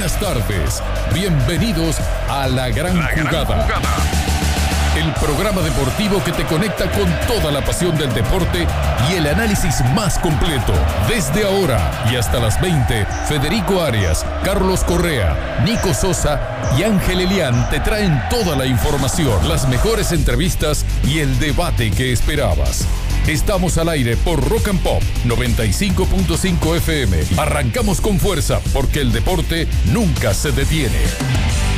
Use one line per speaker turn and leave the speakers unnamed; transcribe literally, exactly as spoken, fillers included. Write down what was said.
buenas tardes. Bienvenidos a La Gran,
La Gran
Jugada.
Jugada.
El programa deportivo que te conecta con toda la pasión del deporte y el análisis más completo. Desde ahora y hasta las veinte, Federico Arias, Carlos Correa, Nico Sosa y Ángel Elián te traen toda la información, las mejores entrevistas y el debate que esperabas. Estamos al aire por Rock and Pop noventa y cinco punto cinco F M. Arrancamos con fuerza porque el deporte nunca se detiene.